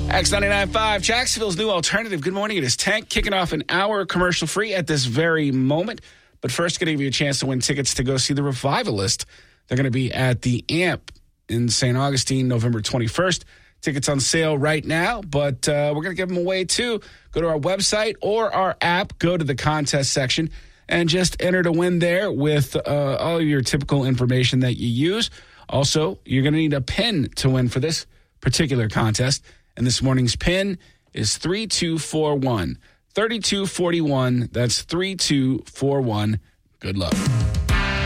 X99.5, Jacksonville's new alternative. Good morning. It is Tank kicking off an hour commercial free at this very moment. But first, going to give you a chance to win tickets to go see the Revivalist. They're going to be at the AMP in St. Augustine, November 21st. Tickets on sale right now, but we're going to give them away too. Go to our website or our app, go to the contest section, and just enter to win there with all your typical information that you use. Also, you're going to need a pin to win for this particular contest. And this morning's pin is 3241. 3241. That's 3241. Good luck.